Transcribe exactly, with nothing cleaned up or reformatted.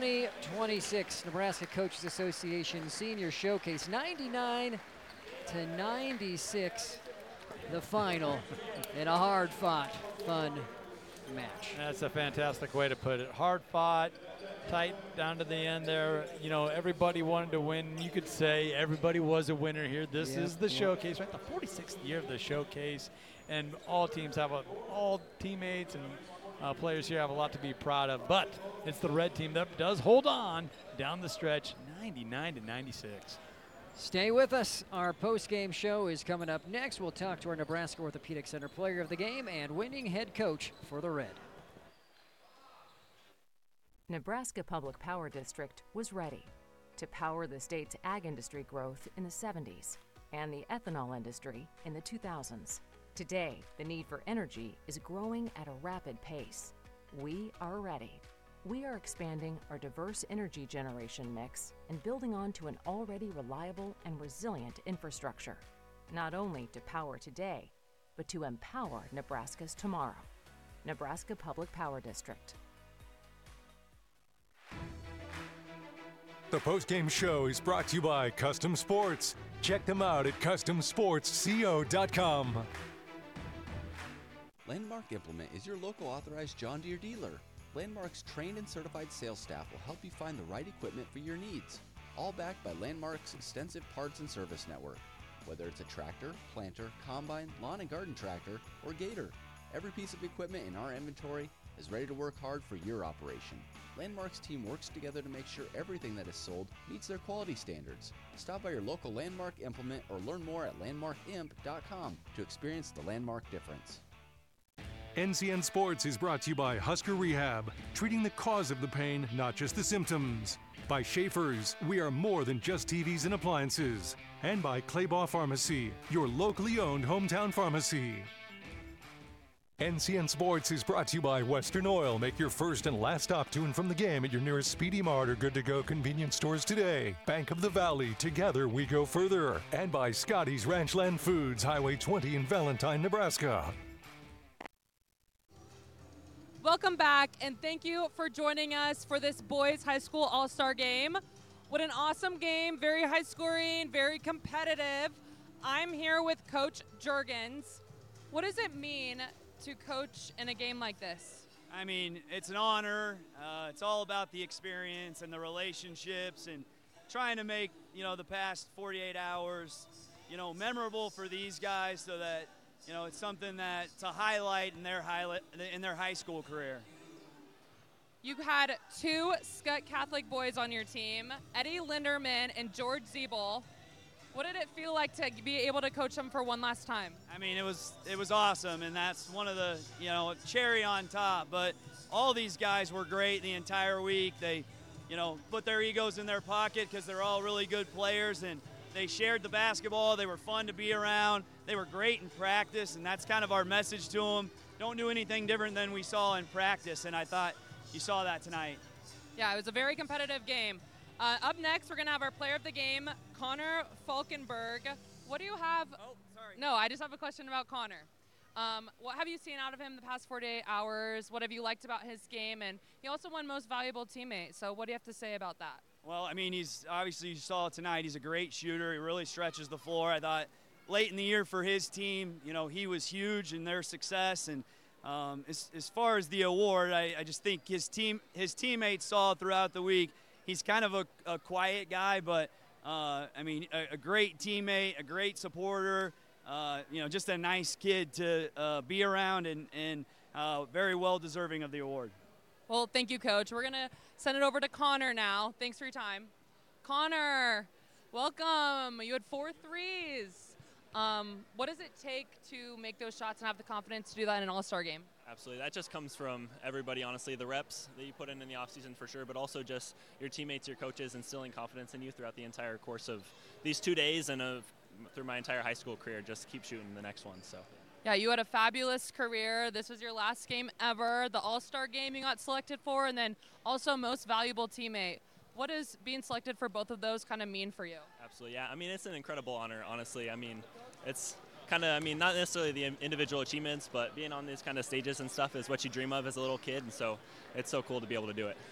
twenty twenty-six Nebraska Coaches Association Senior Showcase, ninety-nine to ninety-six, the final in a hard-fought, fun match. That's a fantastic way to put it. Hard fought, tight down to the end there. You know, everybody wanted to win. You could say everybody was a winner here. This Yep, is the yep. showcase, right? The forty-sixth year of the showcase, and all teams have a, all teammates and uh, players here have a lot to be proud of. But it's the red team that does hold on down the stretch, ninety-nine to ninety-six. Stay with us. Our post-game show is coming up next. We'll talk to our Nebraska Orthopedic Center player of the game and winning head coach for the Red. Nebraska Public Power District was ready to power the state's ag industry growth in the seventies and the ethanol industry in the two thousands. Today, the need for energy is growing at a rapid pace. We are ready. We are expanding our diverse energy generation mix and building on to an already reliable and resilient infrastructure, not only to power today, but to empower Nebraska's tomorrow. Nebraska Public Power District. The postgame show is brought to you by Custom Sports. Check them out at custom sports co dot com. Landmark Implement is your local authorized John Deere dealer. Landmark's trained and certified sales staff will help you find the right equipment for your needs, all backed by Landmark's extensive parts and service network. Whether it's a tractor, planter, combine, lawn and garden tractor, or gator, every piece of equipment in our inventory is ready to work hard for your operation. Landmark's team works together to make sure everything that is sold meets their quality standards. Stop by your local Landmark Implement or learn more at landmark imp dot com to experience the Landmark difference. N C N Sports is brought to you by Husker Rehab, treating the cause of the pain, not just the symptoms. By Schaefer's, we are more than just T Vs and appliances. And by Claybaugh Pharmacy, your locally owned hometown pharmacy. N C N Sports is brought to you by Western Oil. Make your first and last stop to and from the game at your nearest Speedy Mart or Good to Go convenience stores today. Bank of the Valley, together we go further. And by Scotty's Ranchland Foods, Highway twenty in Valentine, Nebraska. Welcome back, and thank you for joining us for this boys high school all-star game. What an awesome game, very high scoring, very competitive. I'm here with Coach Juergens. What does it mean to coach in a game like this? I mean, it's an honor. Uh, it's all about the experience and the relationships and trying to make, you know, the past forty-eight hours, you know, memorable for these guys so that, you know, it's something that to highlight in their highlight in their high school career. You had two Skutt Catholic boys on your team, Eddie Linderman and George Zeeble. What did it feel like to be able to coach them for one last time? I mean, it was it was awesome, and that's one of the, you know, cherry on top. But all these guys were great the entire week. They, you know, put their egos in their pocket because they're all really good players, and they shared the basketball. They were fun to be around. They were great in practice, and that's kind of our message to them. Don't do anything different than we saw in practice, and I thought you saw that tonight. Yeah, it was a very competitive game. Uh, up next, we're going to have our player of the game, Connor Falkenberg. What do you have? Oh, sorry. No, I just have a question about Connor. Um, what have you seen out of him the past forty-eight hours? What have you liked about his game? And he also won Most Valuable Teammate, so what do you have to say about that? Well, I mean, he's obviously, you saw it tonight, he's a great shooter. He really stretches the floor. I thought late in the year for his team, you know, he was huge in their success. And um, as, as far as the award, I, I just think his team, his teammates saw throughout the week, he's kind of a, a quiet guy, but, uh, I mean, a, a great teammate, a great supporter, uh, you know, just a nice kid to uh, be around and, and uh, very well deserving of the award. Well, thank you, Coach. We're going to send it over to Connor now. Thanks for your time. Connor, welcome. You had four threes. Um, what does it take to make those shots and have the confidence to do that in an all-star game? Absolutely. That just comes from everybody, honestly. The reps that you put in in the offseason for sure, but also just your teammates, your coaches, instilling confidence in you throughout the entire course of these two days and of through my entire high school career. Just keep shooting the next one. So. Yeah, you had a fabulous career. This was your last game ever, the all-star game you got selected for, and then also Most Valuable Teammate. What does being selected for both of those kind of mean for you? Absolutely, yeah. I mean, it's an incredible honor, honestly. I mean, it's kind of, I mean, not necessarily the individual achievements, but being on these kind of stages and stuff is what you dream of as a little kid, and so it's so cool to be able to do it.